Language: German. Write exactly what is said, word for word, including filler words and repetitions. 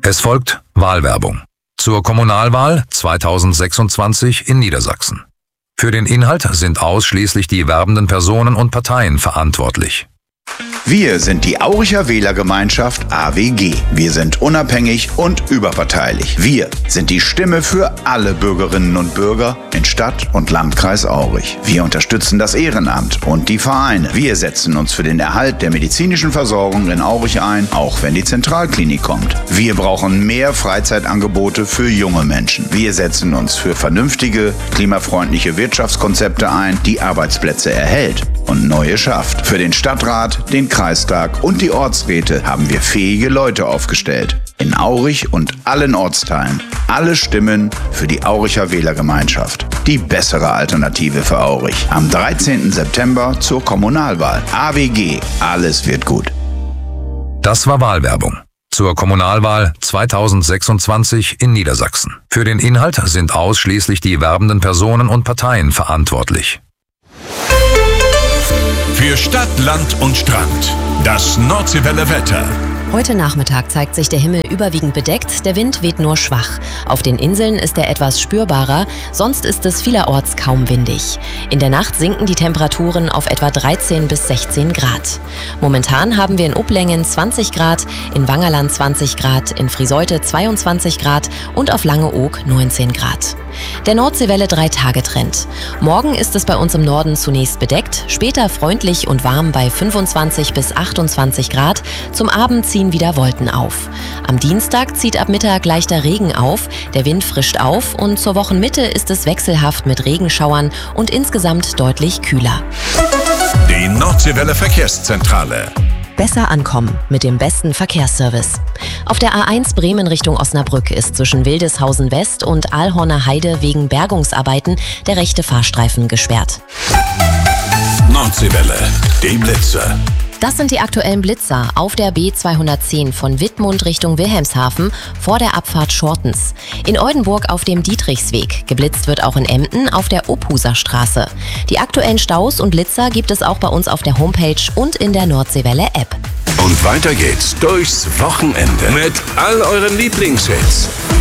Es folgt Wahlwerbung zur Kommunalwahl zweitausendsechsundzwanzig in Niedersachsen. Für den Inhalt sind ausschließlich die werbenden Personen und Parteien verantwortlich. Wir sind die Auricher Wählergemeinschaft A W G. Wir sind unabhängig und überparteilich. Wir sind die Stimme für alle Bürgerinnen und Bürger in Stadt und Landkreis Aurich. Wir unterstützen das Ehrenamt und die Vereine. Wir setzen uns für den Erhalt der medizinischen Versorgung in Aurich ein, auch wenn die Zentralklinik kommt. Wir brauchen mehr Freizeitangebote für junge Menschen. Wir setzen uns für vernünftige, klimafreundliche Wirtschaftskonzepte ein, die Arbeitsplätze erhält und neue schafft. Für den Stadtrat, den Kreistag und die Ortsräte haben wir fähige Leute aufgestellt. In Aurich und allen Ortsteilen. Alle Stimmen für die Auricher Wählergemeinschaft. Die bessere Alternative für Aurich. Am dreizehnten September zur Kommunalwahl. A W G. Alles wird gut. Das war Wahlwerbung zur Kommunalwahl zweitausendsechsundzwanzig in Niedersachsen. Für den Inhalt sind ausschließlich die werbenden Personen und Parteien verantwortlich. Für Stadt, Land und Strand. Das Nordseewelle Wetter. Heute Nachmittag zeigt sich der Himmel überwiegend bedeckt, der Wind weht nur schwach. Auf den Inseln ist er etwas spürbarer, sonst ist es vielerorts kaum windig. In der Nacht sinken die Temperaturen auf etwa dreizehn bis sechzehn Grad. Momentan haben wir in Uplengen zwanzig Grad, in Wangerland zwanzig Grad, in Friseute zweiundzwanzig Grad und auf Langeoog neunzehn Grad. Der Nordseewelle drei-Tage-Trend. Morgen ist es bei uns im Norden zunächst bedeckt, später freundlich und warm bei fünfundzwanzig bis achtundzwanzig Grad. Zum Abend ziehen wieder Wolken auf. Am Dienstag zieht ab Mittag leichter Regen auf, der Wind frischt auf und zur Wochenmitte ist es wechselhaft mit Regenschauern und insgesamt deutlich kühler. Die Nordseewelle Verkehrszentrale. Besser ankommen mit dem besten Verkehrsservice. Auf der A eins Bremen Richtung Osnabrück ist zwischen Wildeshausen West und Aalhorner Heide wegen Bergungsarbeiten der rechte Fahrstreifen gesperrt. Nordseewelle, die Blitze. Das sind die aktuellen Blitzer auf der B zweihundertzehn von Wittmund Richtung Wilhelmshaven vor der Abfahrt Schortens. In Oldenburg auf dem Dietrichsweg. Geblitzt wird auch in Emden auf der Ophuser Straße. Die aktuellen Staus und Blitzer gibt es auch bei uns auf der Homepage und in der Nordseewelle-App. Und weiter geht's durchs Wochenende mit all euren Lieblingshits.